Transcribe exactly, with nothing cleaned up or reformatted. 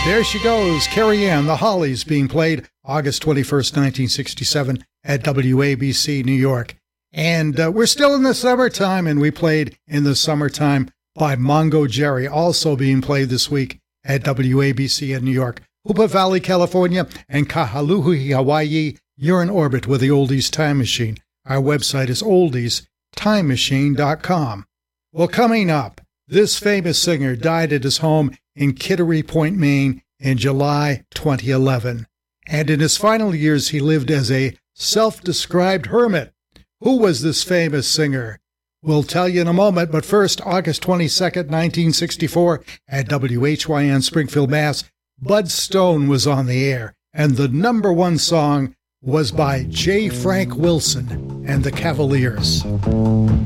There she goes, Carrie Ann, The Hollies, being played August twenty-first, nineteen sixty-seven at W A B C New York. And uh, we're still in the summertime, and we played In the Summertime by Mongo Jerry, also being played this week at W A B C in New York. Hoopa Valley, California, and Kahaluhi, Hawaii, you're in orbit with the Oldies Time Machine. Our website is oldies time machine dot com. Well, coming up, this famous singer died at his home in Kittery Point, Maine in July twenty eleven. And in his final years, he lived as a self-described hermit. Who was this famous singer? We'll tell you in a moment, but first, August twenty-second, nineteen sixty-four, at W H Y N Springfield, Mass., Bud Stone was on the air, and the number one song was by J. Frank Wilson and the Cavaliers.